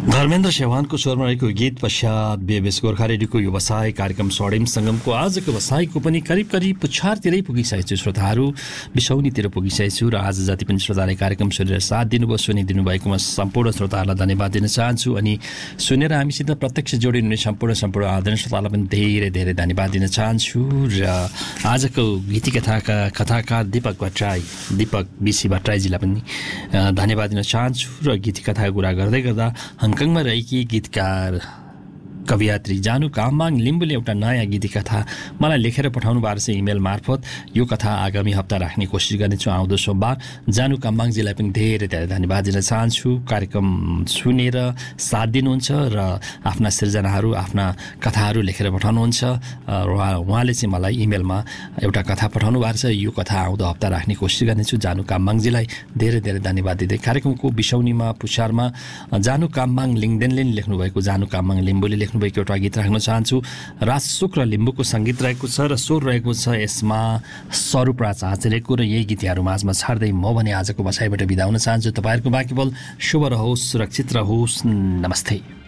धर्मेन्द्र सेवानको स्वरमा रहेको गीत पश्चात बेबेस गोर्खा रेडियोको व्यवसाय कार्यक्रम स्वर्णिम सङ्गमको आजको व्यवसायको पनि करिब पुछारतिरै पुगिसकेको छु। श्रोताहरू बिसौनीतिर पुगिसकेको छु र आज जति पनि श्रोताले कार्यक्रम सुनेर साथ दिनुभयो, सुनिदिनु भएकोमा सम्पूर्ण श्रोताहरूलाई धन्यवाद दिन चाहन्छु। अनि सुनेर हामीसित प्रत्यक्ष जोडिनुहुने सम्पूर्ण आदरणीय श्रोतालाई पनि धेरै धेरै धन्यवाद दिन चाहन्छु। र आजको गीती कथाका कथाकार दीपक बिसी भट्टराईजीलाई पनि धन्यवाद दिन चाहन्छु। र गीती कथाको कुरा गर्दै गर्दा हङकङमा रहेकी गीतकार कवियत्री जानु कामबाङ लिम्बुले एउटा नयाँ गीती कथा मलाई लेखेर पठाउनु भएको छ इमेल मार्फत। यो कथा आगामी हप्ता राख्ने कोसिस गर्नेछु आउँदो सोमबार। जानु कामबाङजीलाई पनि धेरै धेरै धन्यवाद दिन चाहन्छु। कार्यक्रम सुनेर साथ दिनुहुन्छ र आफ्ना सृजनाहरू आफ्ना कथाहरू लेखेर पठाउनुहुन्छ। उहाँले चाहिँ मलाई इमेलमा एउटा कथा पठाउनु भएको छ। यो कथा आउँदो हप्ता राख्ने कोसिस गर्नेछु। जानु कामबाङजीलाई धेरै धेरै धन्यवाद दिँदै कार्यक्रमको बिसौनीमा पुछारमा जानु कामबाङ लिङदेनले लेख्नुभएको जानु कामबाङ लिम्बुले लेख्नुभएको एउटा गीत राख्न चाहन्छु। राजसुक र लिम्बुको सङ्गीत रहेको छ र स्वर रहेको छ यसमा स्वरूपराज आचार्यको। र यही गीत यहाँहरू माझमा छाड्दै म भने आजको बसाइबाट बिदा हुन चाहन्छु। तपाईँहरूको बाँकी पल शुभ रहोस्, सुरक्षित रहोस्। नमस्ते।